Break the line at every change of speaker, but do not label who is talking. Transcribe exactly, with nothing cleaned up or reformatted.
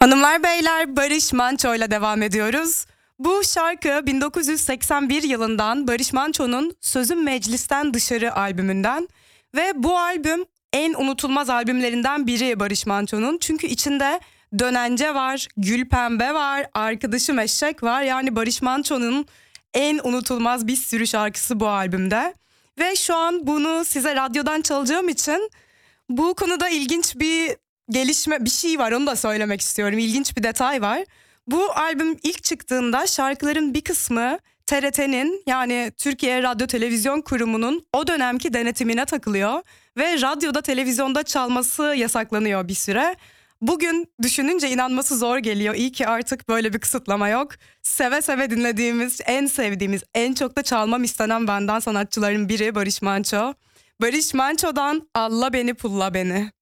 Hanımlar beyler, Barış Manço ile devam ediyoruz. Bu şarkı bin dokuz yüz seksen bir yılından Barış Manço'nun Sözüm Meclisten Dışarı albümünden ve bu albüm en unutulmaz albümlerinden biri Barış Manço'nun. Çünkü içinde Dönence var, Gülpembe var, Arkadaşım Eşek var. Yani Barış Manço'nun en unutulmaz bir sürü şarkısı bu albümde. Ve şu an bunu size radyodan çalacağım için bu konuda ilginç bir gelişme bir şey var, onu da söylemek istiyorum. İlginç bir detay var. Bu albüm ilk çıktığında şarkıların bir kısmı T R T'nin, yani Türkiye Radyo Televizyon Kurumu'nun o dönemki denetimine takılıyor ve radyoda televizyonda çalması yasaklanıyor bir süre. Bugün düşününce inanması zor geliyor. İyi ki artık böyle bir kısıtlama yok. Seve seve dinlediğimiz, en sevdiğimiz, en çok da çalmam istenen benden sanatçıların biri Barış Manço. Barış Manço'dan Alla Beni Pulla Beni.